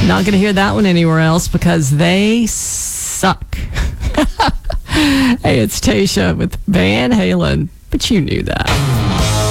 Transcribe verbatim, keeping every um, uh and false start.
Not going to hear that one anywhere else because they suck. Hey, it's Tasha with Van Halen, but you knew that.